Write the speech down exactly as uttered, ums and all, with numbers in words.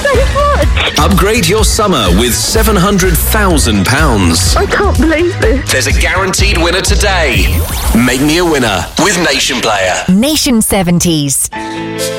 so much. Upgrade your summer with seven hundred thousand pounds. I can't believe this. There's a guaranteed winner today. Make me a winner with Nation Player. Nation seventies.